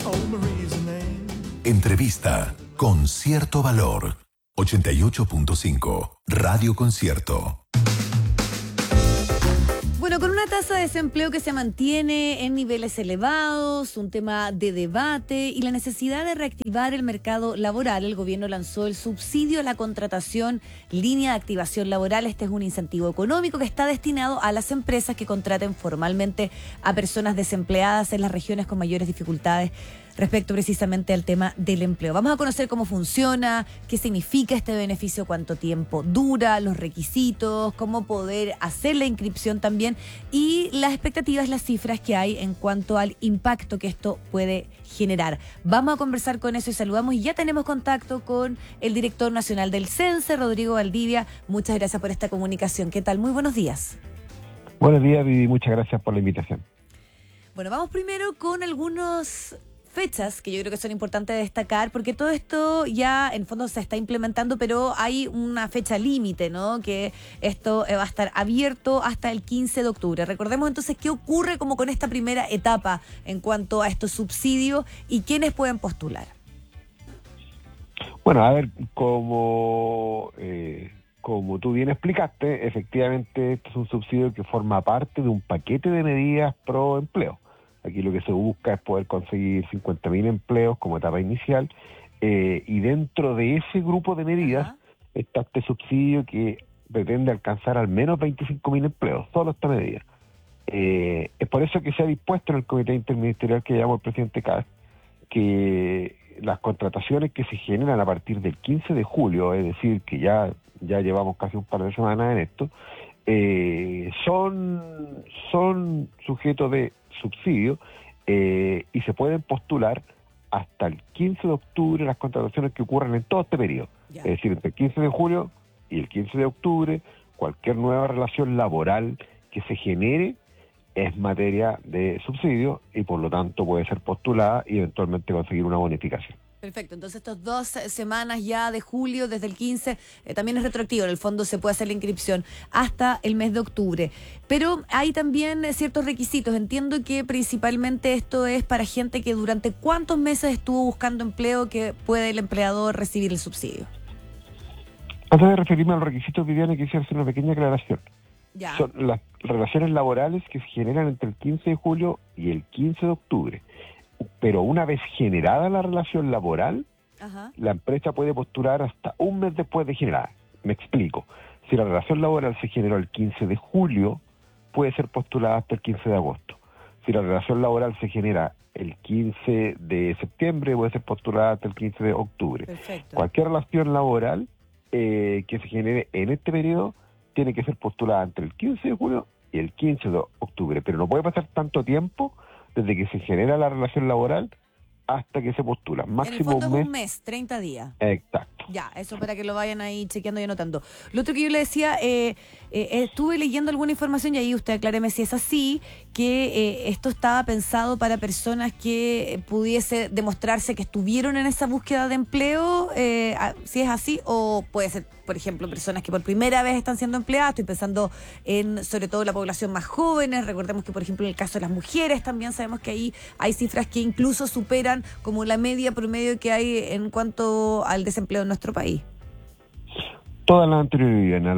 Entrevista con cierto valor. 88.5 Radio Concierto. Bueno, con una tasa de desempleo que se mantiene en niveles elevados, un tema de debate y la necesidad de reactivar el mercado laboral, el gobierno lanzó el subsidio a la contratación Línea de Activación Laboral. Este es un incentivo económico que está destinado a las empresas que contraten formalmente a personas desempleadas en las regiones con mayores dificultades respecto precisamente al tema del empleo. Vamos a conocer cómo funciona, qué significa este beneficio, cuánto tiempo dura, los requisitos, cómo poder hacer la inscripción también y las expectativas, las cifras que hay en cuanto al impacto que esto puede generar. Vamos a conversar con eso y saludamos y ya tenemos contacto con el director nacional del CENSE, Rodrigo Valdivia. Muchas gracias por esta comunicación. ¿Qué tal? Muy buenos días. Buenos días, Vivi. Muchas gracias por la invitación. Bueno, vamos primero con algunos fechas que yo creo que son importantes de destacar, porque todo esto ya en fondo se está implementando, pero hay una fecha límite, ¿no? Que esto va a estar abierto hasta el 15 de octubre. Recordemos entonces qué ocurre como con esta primera etapa en cuanto a estos subsidios y quiénes pueden postular. Bueno, a ver, como tú bien explicaste, efectivamente este es un subsidio que forma parte de un paquete de medidas pro empleo. Aquí lo que se busca es poder conseguir 50.000 empleos como etapa inicial y dentro de ese grupo de medidas está este subsidio que pretende alcanzar al menos 25.000 empleos, solo esta medida. Es por eso que se ha dispuesto en el comité interministerial que llamó el presidente Kast que las contrataciones que se generan a partir del 15 de julio, es decir, que ya llevamos casi un par de semanas en esto, son sujetos de subsidio y se pueden postular hasta el 15 de octubre las contrataciones que ocurran en todo este periodo. Es decir, entre el 15 de julio y el 15 de octubre, cualquier nueva relación laboral que se genere es materia de subsidio y por lo tanto puede ser postulada y eventualmente conseguir una bonificación. Perfecto, entonces estas 2 semanas ya de julio, desde el 15, también es retroactivo, en el fondo se puede hacer la inscripción hasta el mes de octubre. Pero hay también ciertos requisitos, entiendo que principalmente esto es para gente que durante cuántos meses estuvo buscando empleo que puede el empleador recibir el subsidio. Antes de referirme a los requisitos, Viviana, quisiera hacer una pequeña aclaración. Ya. Son las relaciones laborales que se generan entre el 15 de julio y el 15 de octubre. Pero una vez generada la relación laboral, la empresa puede postular hasta un mes después de generada. Me explico. Si la relación laboral se generó el 15 de julio, puede ser postulada hasta el 15 de agosto. Si la relación laboral se genera el 15 de septiembre, puede ser postulada hasta el 15 de octubre. Perfecto. Cualquier relación laboral que se genere en este periodo tiene que ser postulada entre el 15 de julio y el 15 de octubre. Pero no puede pasar tanto tiempo desde que se genera la relación laboral hasta que se postula. Máximo en el fondo es un mes, 30 días. Exacto. Ya, eso para que lo vayan ahí chequeando y anotando. Lo otro que yo le decía, estuve leyendo alguna información y ahí usted acláreme si es así, que esto estaba pensado para personas que pudiese demostrarse que estuvieron en esa búsqueda de empleo, si es así, o puede ser, por ejemplo, personas que por primera vez están siendo empleadas. Estoy pensando en, sobre todo, la población más jóvenes. Recordemos que, por ejemplo, en el caso de las mujeres también sabemos que ahí hay cifras que incluso superan como la media promedio que hay en cuanto al desempleo en nuestro país. Todas las anteriores, Viviana.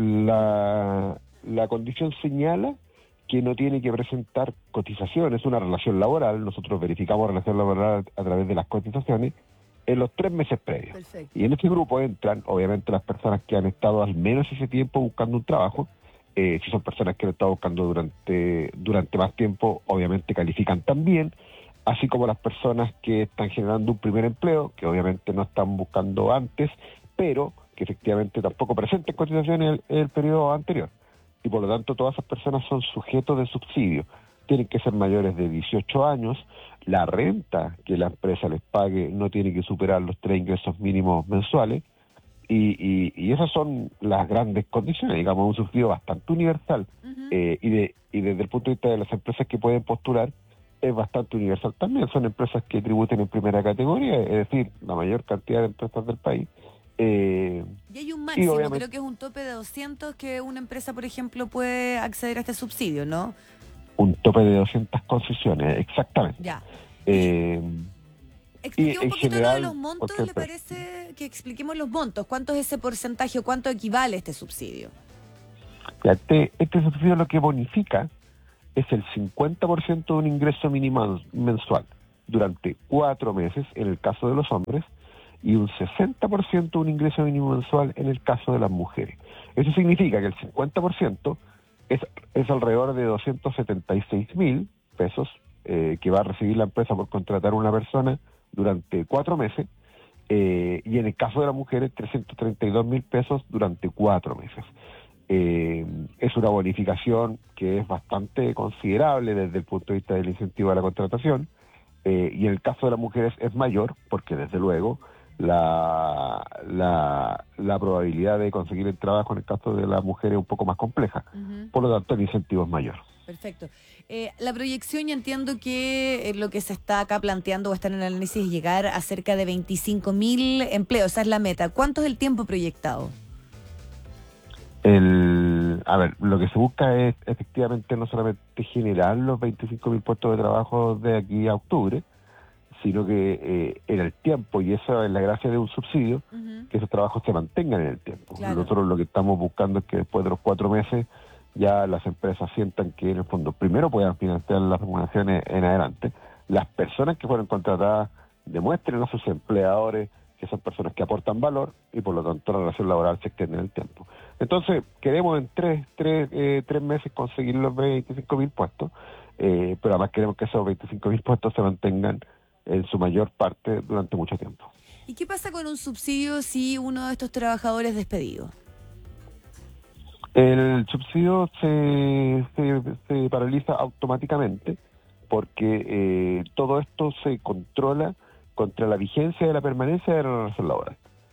La condición señala que no tiene que presentar cotizaciones, una relación laboral. Nosotros verificamos relación laboral a través de las cotizaciones en los 3 meses previos. Perfecto. Y en ese grupo entran, obviamente, las personas que han estado al menos ese tiempo buscando un trabajo. Si son personas que han estado buscando durante más tiempo, obviamente califican también, así como las personas que están generando un primer empleo, que obviamente no están buscando antes, pero que efectivamente tampoco presenten cotizaciones en el periodo anterior. Y por lo tanto todas esas personas son sujetos de subsidio. Tienen que ser mayores de 18 años, la renta que la empresa les pague no tiene que superar los 3 ingresos mínimos mensuales, y esas son las grandes condiciones, digamos, un subsidio bastante universal. Y desde el punto de vista de las empresas que pueden postular, es bastante universal también. Son empresas que tributen en primera categoría, es decir, la mayor cantidad de empresas del país. Y hay un máximo, creo que es un tope de 200 que una empresa, por ejemplo, puede acceder a este subsidio, ¿no? Un tope de 200 concesiones, exactamente. Ya. Y expliquemos un en poquito lo de general, los montos, cualquier ¿le empresa. parece? Que expliquemos los montos. ¿Cuánto es ese porcentaje o cuánto equivale este subsidio? Ya, este subsidio lo que bonifica es el 50% de un ingreso mínimo mensual durante 4 meses en el caso de los hombres y un 60% de un ingreso mínimo mensual en el caso de las mujeres. Eso significa que el 50% es alrededor de 276.000 pesos que va a recibir la empresa por contratar a una persona durante 4 meses y en el caso de las mujeres 332.000 pesos durante 4 meses. Es una bonificación que es bastante considerable desde el punto de vista del incentivo a la contratación y en el caso de las mujeres es mayor porque desde luego la probabilidad de conseguir el trabajo en el caso de las mujeres es un poco más compleja, por lo tanto el incentivo es mayor. Perfecto. La proyección, ya entiendo que lo que se está acá planteando o está en el análisis es llegar a cerca de 25.000 empleos, esa es la meta. ¿Cuánto es el tiempo proyectado? A ver, lo que se busca es efectivamente no solamente generar los 25.000 puestos de trabajo de aquí a octubre, sino que en el tiempo, y esa es la gracia de un subsidio, que esos trabajos se mantengan en el tiempo. Claro. Nosotros lo que estamos buscando es que después de los 4 meses ya las empresas sientan que en el fondo primero puedan financiar las remuneraciones en adelante, las personas que fueron contratadas demuestren a sus empleadores que son personas que aportan valor y por lo tanto la relación laboral se extiende en el tiempo. Entonces queremos en tres meses conseguir los 25.000 puestos, pero además queremos que esos 25.000 puestos se mantengan en su mayor parte durante mucho tiempo. ¿Y qué pasa con un subsidio si uno de estos trabajadores es despedido? El subsidio se paraliza automáticamente porque todo esto se controla contra la vigencia de la permanencia de la relación laboral.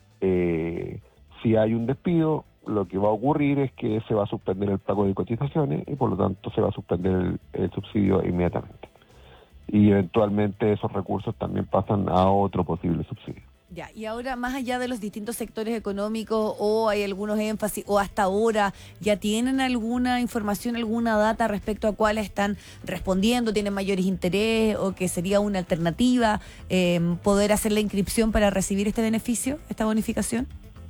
Si hay un despido, lo que va a ocurrir es que se va a suspender el pago de cotizaciones y por lo tanto se va a suspender el subsidio inmediatamente. Y eventualmente esos recursos también pasan a otro posible subsidio. Ya, y ahora, más allá de los distintos sectores económicos, o hay algunos énfasis, o hasta ahora, ¿ya tienen alguna información, alguna data respecto a cuáles están respondiendo, tienen mayores interés, o que sería una alternativa poder hacer la inscripción para recibir este beneficio, esta bonificación?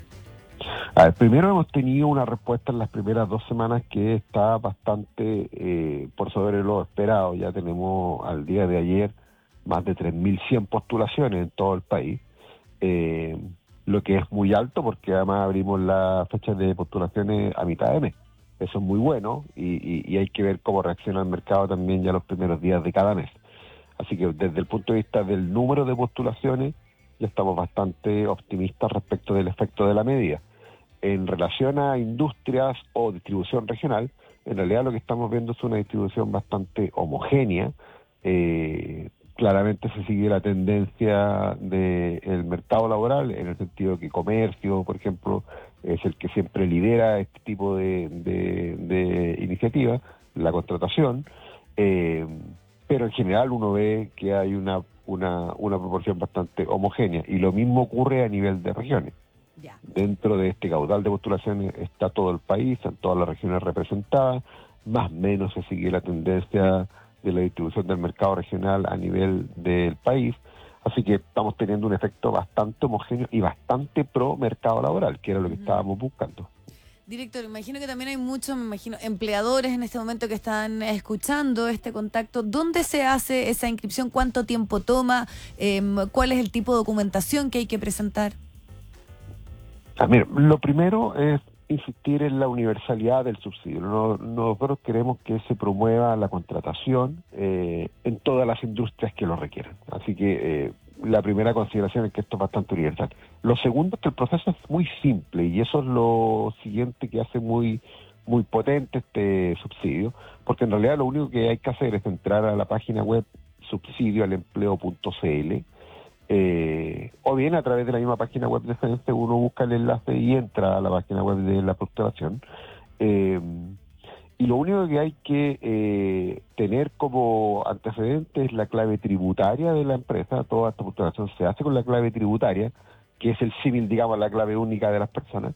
A ver, primero hemos tenido una respuesta en las primeras 2 semanas que está bastante por sobre lo esperado. Ya tenemos al día de ayer más de 3.100 postulaciones en todo el país. Lo que es muy alto porque además abrimos la fecha de postulaciones a mitad de mes. Eso es muy bueno y hay que ver cómo reacciona el mercado también ya los primeros días de cada mes. Así que desde el punto de vista del número de postulaciones ya estamos bastante optimistas respecto del efecto de la medida. En relación a industrias o distribución regional, en realidad lo que estamos viendo es una distribución bastante homogénea. Claramente se sigue la tendencia del mercado laboral, en el sentido que comercio, por ejemplo, es el que siempre lidera este tipo de iniciativas, la contratación, pero en general uno ve que hay una proporción bastante homogénea, y lo mismo ocurre a nivel de regiones. Ya. Dentro de este caudal de postulaciones está todo el país, están todas las regiones representadas, más o menos se sigue la tendencia de la distribución del mercado regional a nivel del país, así que estamos teniendo un efecto bastante homogéneo y bastante pro mercado laboral, que era lo que estábamos buscando. Director, imagino que también hay muchos, empleadores en este momento que están escuchando este contacto. ¿Dónde se hace esa inscripción? ¿Cuánto tiempo toma? ¿Cuál es el tipo de documentación que hay que presentar? Mira, lo primero es insistir en la universalidad del subsidio. Nosotros queremos que se promueva la contratación en todas las industrias que lo requieran. Así que la primera consideración es que esto es bastante universal. Lo segundo es que el proceso es muy simple y eso es lo siguiente que hace muy potente este subsidio, porque en realidad lo único que hay que hacer es entrar a la página web subsidioalempleo.cl o bien a través de la misma página web de CENSE uno busca el enlace y entra a la página web de la postulación, y lo único que hay que tener como antecedente es la clave tributaria de la empresa. Toda esta postulación se hace con la clave tributaria, que es el símil, digamos, la clave única de las personas,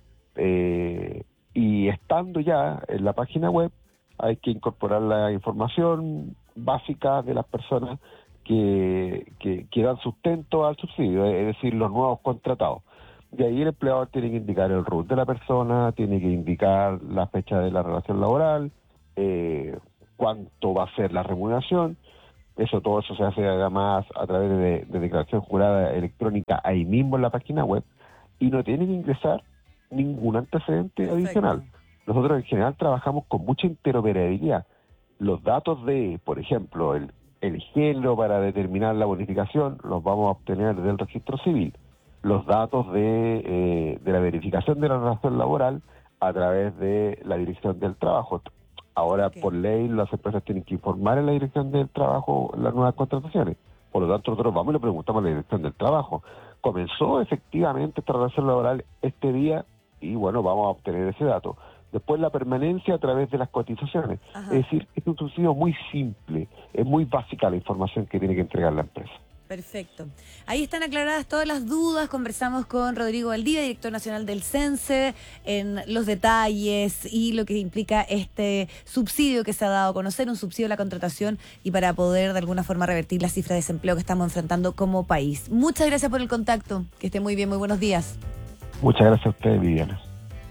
y estando ya en la página web hay que incorporar la información básica de las personas, que dan sustento al subsidio, es decir, los nuevos contratados. De ahí el empleador tiene que indicar el RUT de la persona, tiene que indicar la fecha de la relación laboral, cuánto va a ser la remuneración. Todo eso se hace además a través de declaración jurada electrónica ahí mismo en la página web, y no tiene que ingresar ningún antecedente adicional. Nosotros en general trabajamos con mucha interoperabilidad. Los datos de, por ejemplo, el género para determinar la bonificación los vamos a obtener del registro civil. Los datos de la verificación de la relación laboral a través de la dirección del trabajo. Ahora, por ley, las empresas tienen que informar en la dirección del trabajo las nuevas contrataciones. Por lo tanto, nosotros vamos y le preguntamos a la dirección del trabajo. ¿Comenzó efectivamente esta relación laboral este día? Y bueno, vamos a obtener ese dato. Después la permanencia a través de las cotizaciones. Ajá. Es decir, es un subsidio muy simple, es muy básica la información que tiene que entregar la empresa. Perfecto. Ahí están aclaradas todas las dudas. Conversamos con Rodrigo Valdivia, director nacional del CENSE, en los detalles y lo que implica este subsidio que se ha dado a conocer, un subsidio a la contratación y para poder de alguna forma revertir la cifra de desempleo que estamos enfrentando como país. Muchas gracias por el contacto. Que esté muy bien, muy buenos días. Muchas gracias a ustedes, Viviana.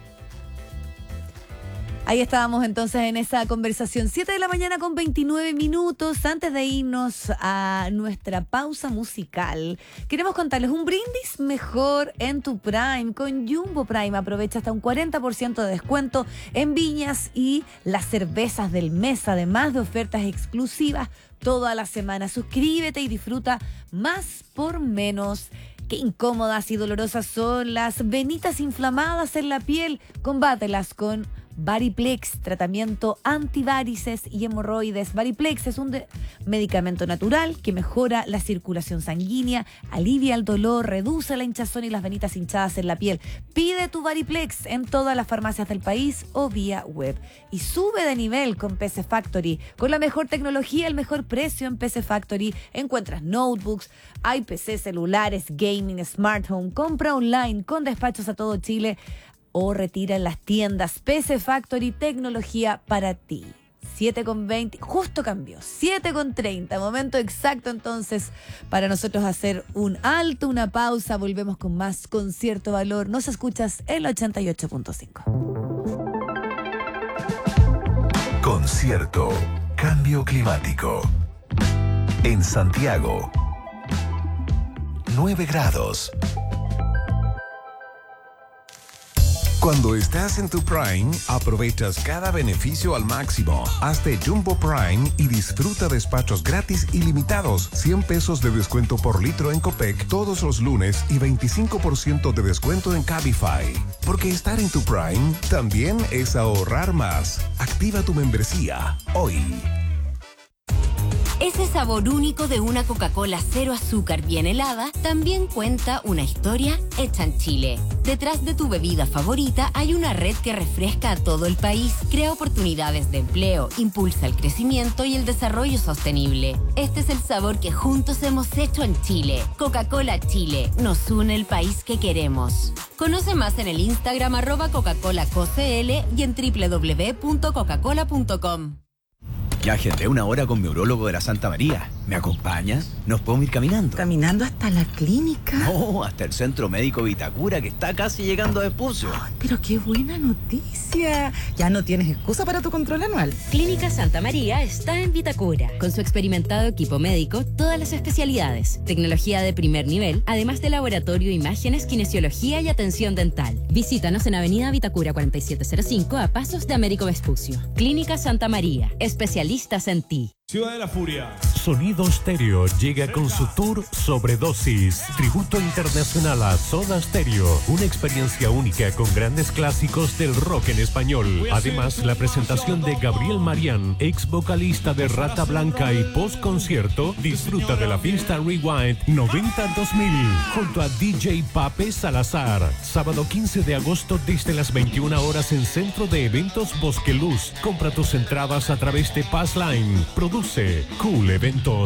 Ahí estábamos entonces en esa conversación. 7 de la mañana con 29 minutos. Antes de irnos a nuestra pausa musical, queremos contarles un brindis mejor en tu Prime. Con Jumbo Prime aprovecha hasta un 40% de descuento en viñas y las cervezas del mes, además de ofertas exclusivas toda la semana. Suscríbete y disfruta más por menos. Qué incómodas y dolorosas son las venitas inflamadas en la piel. Combátelas con Variplex, tratamiento antivarices y hemorroides. Variplex es un medicamento natural que mejora la circulación sanguínea, alivia el dolor, reduce la hinchazón y las venitas hinchadas en la piel. Pide tu Variplex en todas las farmacias del país o vía web. Y sube de nivel con PC Factory. Con la mejor tecnología, el mejor precio en PC Factory. Encuentras notebooks, hay PC, celulares, gaming, smart home, compra online con despachos a todo Chile o retira en las tiendas. PC Factory, tecnología para ti. 7:20, justo cambió, 7:30, momento exacto entonces para nosotros hacer un alto, una pausa. Volvemos con más Concierto Valor. Nos escuchas en la 88.5. Concierto Cambio Climático. En Santiago, 9 grados. Cuando estás en tu Prime, aprovechas cada beneficio al máximo. Hazte Jumbo Prime y disfruta despachos gratis ilimitados, 100 pesos de descuento por litro en Copec todos los lunes y 25% de descuento en Cabify. Porque estar en tu Prime también es ahorrar más. Activa tu membresía hoy. Ese sabor único de una Coca-Cola cero azúcar bien helada también cuenta una historia hecha en Chile. Detrás de tu bebida favorita hay una red que refresca a todo el país, crea oportunidades de empleo, impulsa el crecimiento y el desarrollo sostenible. Este es el sabor que juntos hemos hecho en Chile. Coca-Cola Chile, nos une el país que queremos. Conoce más en el Instagram @Coca-ColaCoCL y en www.coca-cola.com. Ya agendé una hora con mi urólogo de la Santa María. ¿Me acompañas? ¿Nos podemos ir caminando? ¿Caminando hasta la clínica? No, hasta el Centro Médico Vitacura, que está casi llegando a Vespucio. Oh, pero qué buena noticia. Ya no tienes excusa para tu control anual. Clínica Santa María está en Vitacura. Con su experimentado equipo médico, todas las especialidades, tecnología de primer nivel, además de laboratorio, imágenes, kinesiología y atención dental. Visítanos en Avenida Vitacura 4705 a pasos de Américo Vespucio. Clínica Santa María, especialistas en ti. Ciudad de la Furia. Sonido Stereo llega con su tour Sobredosis, tributo internacional a Soda Stereo, una experiencia única con grandes clásicos del rock en español. Además, la presentación de Gabriel Marián, ex vocalista de Rata Blanca, y post concierto, disfruta de la fiesta Rewind 90-2000 junto a DJ Pape Salazar. Sábado 15 de agosto desde las 21 horas en Centro de Eventos Bosque Luz. Compra tus entradas a través de Passline. Produce Cool Eventos.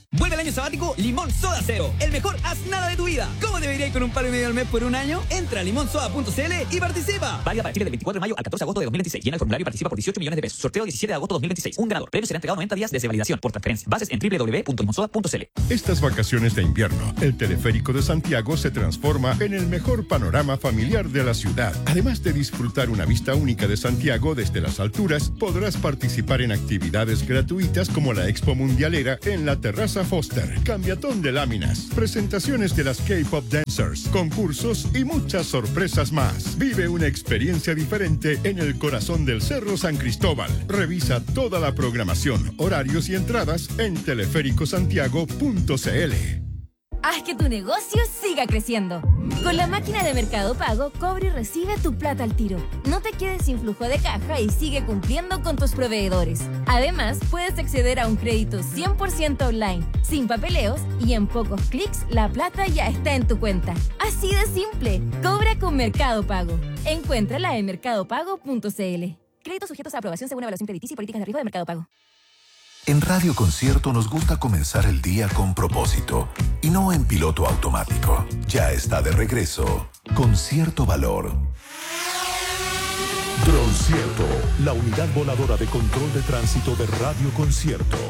Vuelve el año sabático Limón Soda Cero, el mejor haz nada de tu vida. ¿Cómo debería ir con un palo y medio al mes por un año? Entra a limonsoda.cl y participa. Válida para Chile del 24 de mayo al 14 de agosto de 2026. Llena el formulario y participa por 18 millones de pesos. Sorteo 17 de agosto de 2026. Un ganador. Premio será entregado 90 días desde validación por transferencia. Bases en www.limonsoda.cl. Estas vacaciones de invierno, el teleférico de Santiago se transforma en el mejor panorama familiar de la ciudad. Además de disfrutar una vista única de Santiago desde las alturas, podrás participar en actividades gratuitas como la Expo Mundialera en la Terraza Foster, cambiatón de láminas, presentaciones de las K-Pop Dancers, concursos y muchas sorpresas más. Vive una experiencia diferente en el corazón del Cerro San Cristóbal. Revisa toda la programación, horarios y entradas en teleféricosantiago.cl. Haz que tu negocio siga creciendo. Con la máquina de Mercado Pago, cobra y recibe tu plata al tiro. No te quedes sin flujo de caja y sigue cumpliendo con tus proveedores. Además, puedes acceder a un crédito 100% online, sin papeleos y en pocos clics la plata ya está en tu cuenta. Así de simple. Cobra con Mercado Pago. Encuéntrala en mercadopago.cl. Créditos sujetos a aprobación según evaluación crediticia y políticas de riesgo de Mercado Pago. En Radio Concierto nos gusta comenzar el día con propósito y no en piloto automático. Ya está de regreso Concierto Valor. Droncierto, la unidad voladora de control de tránsito de Radio Concierto.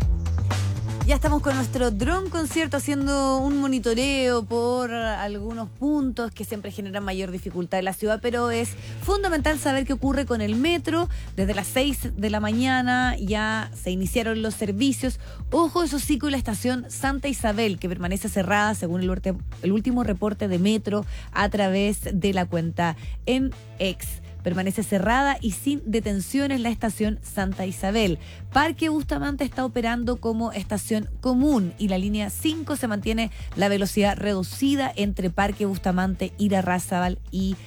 Ya estamos con nuestro dron concierto haciendo un monitoreo por algunos puntos que siempre generan mayor dificultad en la ciudad, pero es fundamental saber qué ocurre con el metro. Desde las 6 de la mañana ya se iniciaron los servicios. Ojo, eso sí, con la estación Santa Isabel, que permanece cerrada según el último reporte de Metro a través de la cuenta en X. Permanece cerrada y sin detenciones la estación Santa Isabel. Parque Bustamante está operando como estación común y la línea 5 se mantiene la velocidad reducida entre Parque Bustamante, Irarrázaval y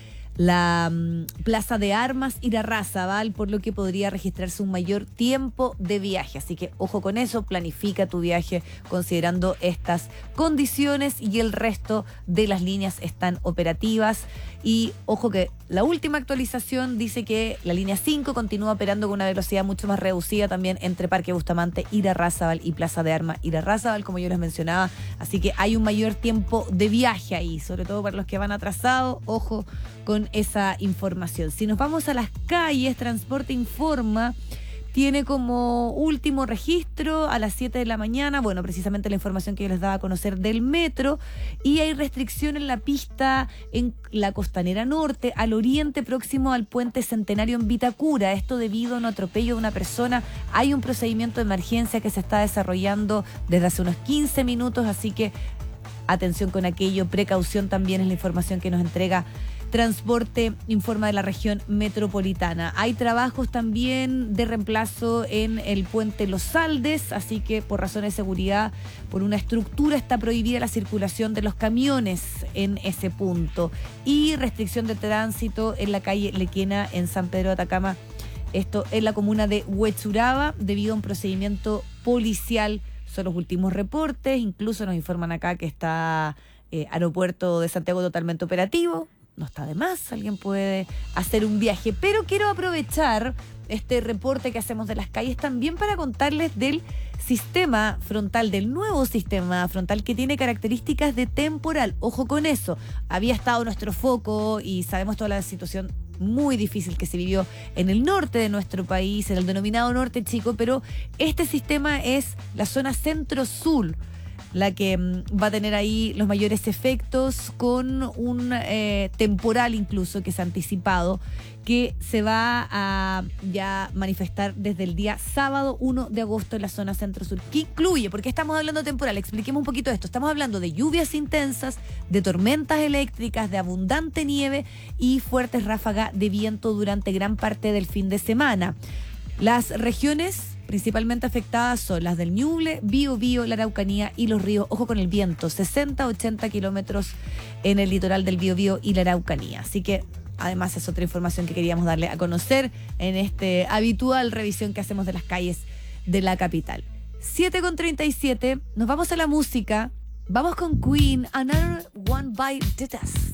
la Plaza de Armas Irarrázaval, por lo que podría registrarse un mayor tiempo de viaje. Así que ojo con eso, planifica tu viaje considerando estas condiciones y el resto de las líneas están operativas. Y ojo que la última actualización dice que la línea 5 continúa operando con una velocidad mucho más reducida también entre Parque Bustamante, Irarrázaval y Plaza de Armas Irarrázaval, como yo les mencionaba. Así que hay un mayor tiempo de viaje ahí, sobre todo para los que van atrasados. Ojo con esa información. Si nos vamos a las calles, Transporte informa, tiene como último registro a las 7 de la mañana, bueno, precisamente la información que yo les daba a conocer del metro, y hay restricción en la pista en la Costanera Norte, al oriente, próximo al Puente Centenario en Vitacura. Esto debido a un atropello de una persona. Hay un procedimiento de emergencia que se está desarrollando desde hace unos 15 minutos, así que atención con aquello, precaución también es la información que nos entrega Transporte informa de la región metropolitana. Hay trabajos también de reemplazo en el puente Los Aldes, así que por razones de seguridad, por una estructura, está prohibida la circulación de los camiones en ese punto. Y restricción de tránsito en la calle Lequena en San Pedro de Atacama, esto en la comuna de Huechuraba, debido a un procedimiento policial. Son los últimos reportes, incluso nos informan acá que está aeropuerto de Santiago totalmente operativo. No está de más, alguien puede hacer un viaje. Pero quiero aprovechar este reporte que hacemos de las calles también para contarles del sistema frontal, del nuevo sistema frontal que tiene características de temporal. Ojo con eso. Había estado nuestro foco y sabemos toda la situación muy difícil que se vivió en el norte de nuestro país, en el denominado norte chico, pero este sistema es la zona centro-sur la que va a tener ahí los mayores efectos, con un temporal incluso que se ha anticipado, que se va a ya manifestar desde el día sábado 1 de agosto en la zona centro-sur. ¿Qué incluye? ¿Por qué estamos hablando de temporal? Expliquemos un poquito esto. Estamos hablando de lluvias intensas, de tormentas eléctricas, de abundante nieve y fuertes ráfagas de viento durante gran parte del fin de semana. Las regiones principalmente afectadas son las del Ñuble, Biobío, la Araucanía y los ríos. Ojo con el viento, 60-80 kilómetros en el litoral del Biobío y la Araucanía. Así que además es otra información que queríamos darle a conocer en este habitual revisión que hacemos de las calles de la capital. 7:37, nos vamos a la música. Vamos con Queen, Another One Bite the Dust.